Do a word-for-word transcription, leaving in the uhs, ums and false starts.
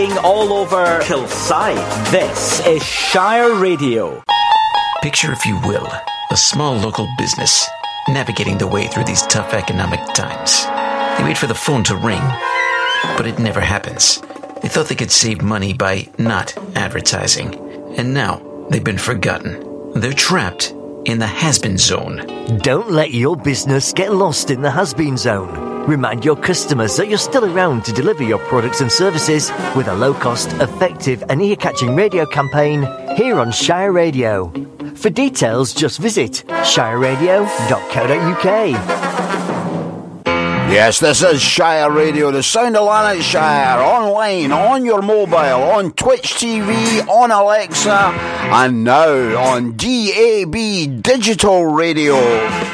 all over Kilsyth. This is Shire Radio. Picture, if you will, a small local business navigating the way through these tough economic times. They wait for the phone to ring, but it never happens. They thought they could save money by not advertising, and now they've been forgotten. They're trapped in the has-been zone. Don't let your business get lost in the has-been zone. Remind your customers that you're still around to deliver your products and services with a low-cost, effective and ear-catching radio campaign here on Shire Radio. For details, just visit shire radio dot co dot uk. Yes, this is Shire Radio, the sound of Lanarkshire, online, on your mobile, on Twitch T V, on Alexa, and now on D A B Digital Radio.